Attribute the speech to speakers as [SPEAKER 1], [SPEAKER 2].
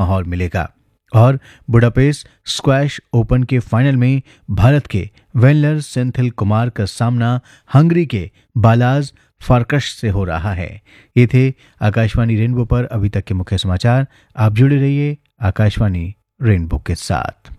[SPEAKER 1] माहौल मिलेगा। और बुडापेस्ट स्क्वैश ओपन के फाइनल में भारत के वेनलर सेंथिल कुमार का सामना हंगरी के बालाज फारकश से हो रहा है। ये थे आकाशवाणी रेनबो पर अभी तक के मुख्य समाचार। आप जुड़े रहिए आकाशवाणी रेनबो के साथ।